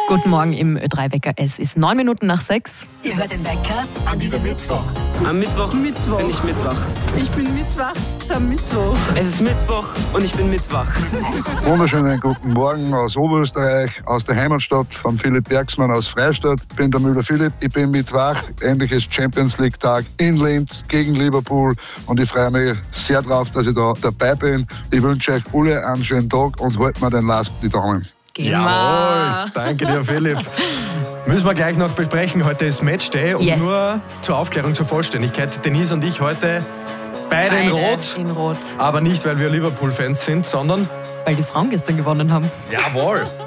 Guten Morgen im Ö3-Wecker. Es ist 9 Minuten nach 6. Ihr hört den Wecker an diesem Mittwoch. Am Mittwoch bin ich Mittwoch. Ich bin Mittwoch am Mittwoch. Es ist Mittwoch und ich bin Mittwoch. Wunderschönen guten Morgen aus Oberösterreich, aus der Heimatstadt von Philipp Bergsmann aus Freistadt. Ich bin der Müller Philipp, ich bin Mittwoch. Endlich ist Champions League Tag in Linz gegen Liverpool und ich freue mich sehr drauf, dass ich da dabei bin. Ich wünsche euch alle einen schönen Tag und haltet mir den Last die Daumen. Jawohl, danke dir, Philipp. Müssen wir gleich noch besprechen. Heute ist Matchday und nur zur Aufklärung, zur Vollständigkeit. Denise und ich heute beide in Rot. Aber nicht, weil wir Liverpool-Fans sind, sondern weil die Frauen gestern gewonnen haben. Jawohl.